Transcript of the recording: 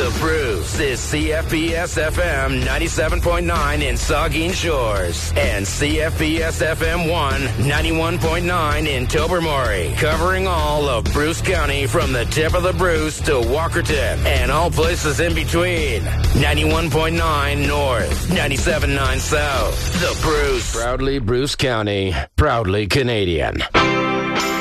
The Bruce is CFBS FM 97.9 in Saugeen Shores and CFBS FM 1 91.9 in Tobermory, covering all of Bruce County from the tip of the Bruce to Walkerton and all places in between. 91.9 North, 97.9 South. The Bruce. Proudly Bruce County, proudly Canadian.